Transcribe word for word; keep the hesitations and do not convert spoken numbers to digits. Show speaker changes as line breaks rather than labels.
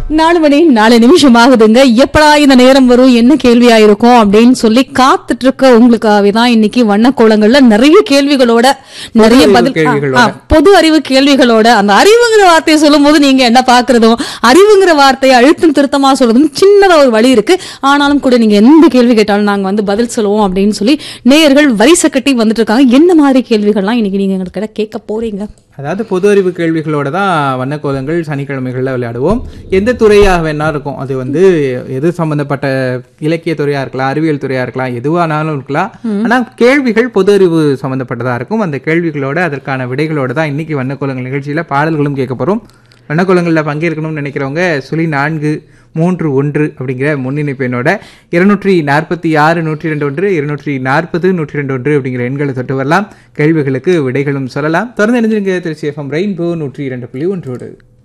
நாலு மணி நாலு நிமிஷம் ஆகுதுங்க. எப்படா இந்த நேரம் வரும், என்ன கேள்வியா இருக்கும் அப்படின்னு சொல்லி காத்துட்டு இருக்க உங்களுக்காகவே தான் இன்னைக்கு வண்ண கோலங்கள்ல நிறைய கேள்விகளோட நிறைய பதில், பொது அறிவு கேள்விகளோட. அந்த அறிவுங்கிற வார்த்தையை சொல்லும் போது நீங்க என்ன பாக்குறதும், அறிவுங்கிற வார்த்தையை அழுத்தம் திருத்தமா சொல்றதும் சின்னதா ஒரு வழி இருக்கு. ஆனாலும் கூட நீங்க எந்த கேள்வி கேட்டாலும் நாங்க வந்து பதில் சொல்லுவோம் அப்படின்னு சொல்லி நேயர்கள் வரிசை கட்டி வந்துட்டு இருக்காங்க. என்ன மாதிரி கேள்விகள்லாம் இன்னைக்கு நீங்க எங்களுக்கு கேட்க போறீங்க?
அதாவது பொது அறிவு கேள்விகளோட தான் வண்ணக்கோலங்கள் சனிக்கிழமைகளில் விளையாடுவோம். எந்த துறையாக வேணா இருக்கும், அது வந்து எது சம்பந்தப்பட்ட இலக்கிய துறையா இருக்கலாம், அறிவியல் துறையா இருக்கலாம், எதுவானாலும் இருக்கலாம். ஆனால் கேள்விகள் பொது அறிவு சம்பந்தப்பட்டதா இருக்கும். அந்த கேள்விகளோட அதற்கான விடைகளோட தான் இன்னைக்கு வண்ணக்கோலங்கள் நிகழ்ச்சியில பாடல்களும் கேட்க போறோம். வண்ணக்கோலங்களில் பங்கேற்கணும்னு நினைக்கிறவங்க சுழி நான்கு மூன்று ஒன்று அப்படிங்கிற முன்னிணைப்பு எண்ணோட இருநூற்றி நாற்பத்தி ஆறு நூற்றி ரெண்டு ஒன்று இருநூற்றி நாற்பது நூற்றி ரெண்டு ஒன்று அப்படிங்கிற எண்களை தொட்டு வரலாம். கேள்விகளுக்கு விடைகளும் சொல்லலாம். தொடர்ந்து இணைஞ்சிருங்க திருச்சி எஃப்எம் ரெயின்போ நூற்றி இரண்டு புள்ளி ஒன்றோடு.